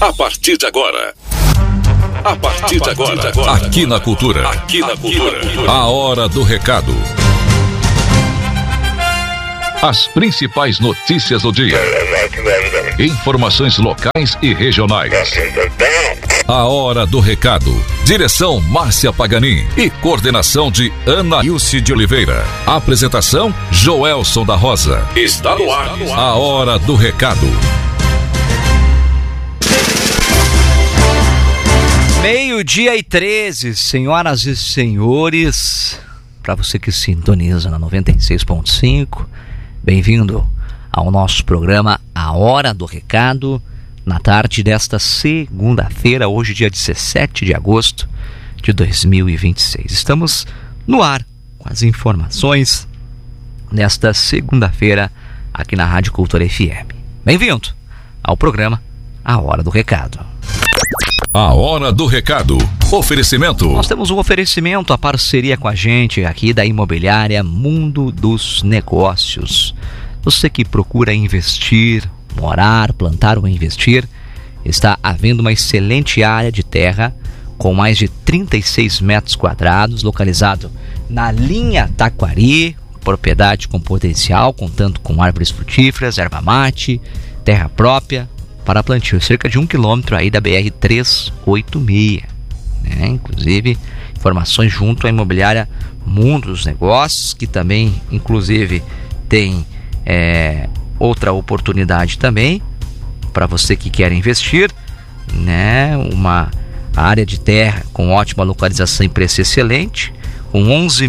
A partir de agora. Aqui na Cultura. A hora do recado. As principais notícias do dia. Informações locais e regionais. A hora do recado. Direção Márcia Paganin e coordenação de Ana Ilse de Oliveira. Apresentação Joelson da Rosa. Está no ar. A hora do recado. Meio-dia e 13, senhoras e senhores, para você que sintoniza na 96.5, bem-vindo ao nosso programa A Hora do Recado, na tarde desta segunda-feira, hoje dia 17 de agosto de 2026. Estamos no ar com as informações nesta segunda-feira aqui na Rádio Cultura FM. Bem-vindo ao programa A Hora do Recado. A Hora do Recado. Oferecimento. Nós temos um oferecimento, a parceria com a gente aqui da imobiliária Mundo dos Negócios. Você que procura investir, morar, plantar ou investir, está havendo uma excelente área de terra com mais de 36 metros quadrados, localizado na linha Taquari, propriedade com potencial, contando com árvores frutíferas, erva mate, terra própria, para plantio, cerca de 1 quilômetro aí da BR-386, né? Inclusive, informações junto à imobiliária Mundo dos Negócios, que também, inclusive, tem outra oportunidade também, para você que quer investir, né? Uma área de terra com ótima localização e preço excelente, com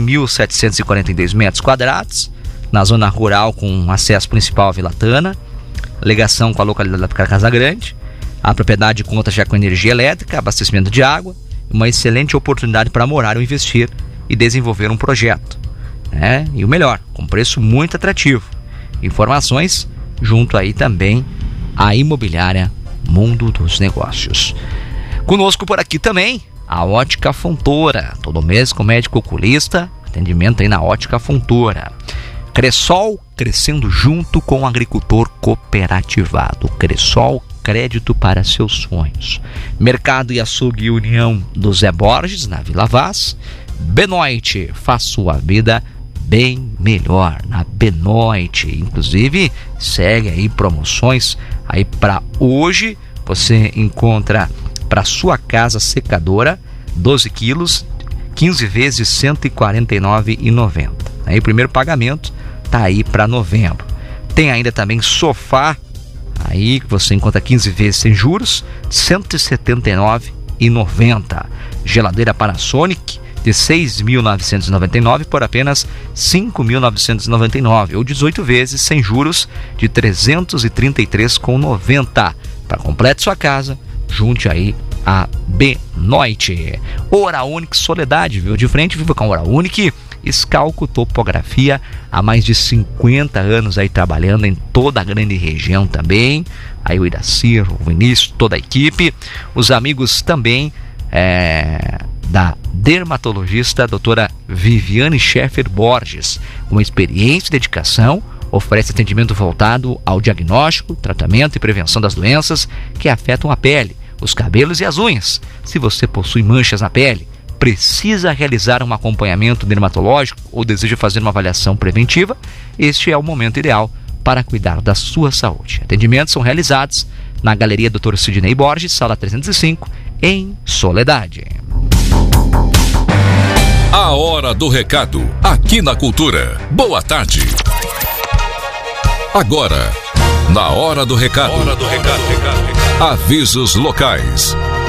11.742 metros quadrados, na zona rural com acesso principal à Vila Tana, ligação com a localidade da Casa Grande, a propriedade conta já com energia elétrica, abastecimento de água, uma excelente oportunidade para morar ou investir e desenvolver um projeto, né? E o melhor, com preço muito atrativo. Informações junto aí também à imobiliária Mundo dos Negócios. Conosco por aqui também a Ótica Fontoura, todo mês com médico oculista, atendimento aí na Ótica Fontoura. Cressol, crescendo junto com o agricultor cooperativado. Cressol, crédito para seus sonhos. Mercado e Açougue União do Zé Borges, na Vila Vaz. Benoit, faz sua vida bem melhor na Benoit. Inclusive, segue aí promoções aí para hoje. Você encontra para sua casa secadora 12 quilos, 15 vezes R$ 149,90. Aí o primeiro pagamento tá aí para novembro. Tem ainda também sofá, aí que você encontra 15 vezes sem juros, R$ 179,90. Geladeira Panasonic de R$ 6.999 por apenas R$ 5.999, ou 18 vezes sem juros de R$ 333,90. Para complete sua casa, junte aí a Benoit. Oura Unique Soledade, viu? De frente, viva com a Oura Unique. Escalco Topografia, há mais de 50 anos aí trabalhando em toda a grande região também. Aí o Iracir, o Vinícius, toda a equipe. Os amigos também da dermatologista doutora Viviane Schaeffer Borges, uma experiência e dedicação, oferece atendimento voltado ao diagnóstico, tratamento e prevenção das doenças que afetam a pele, os cabelos e as unhas. Se você possui manchas na pele, precisa realizar um acompanhamento dermatológico ou deseja fazer uma avaliação preventiva, este é o momento ideal para cuidar da sua saúde. Atendimentos são realizados na Galeria Dr. Sidney Borges, sala 305, em Soledade. A Hora do Recado, aqui na Cultura. Boa tarde. Agora, na Hora do Recado. Avisos locais.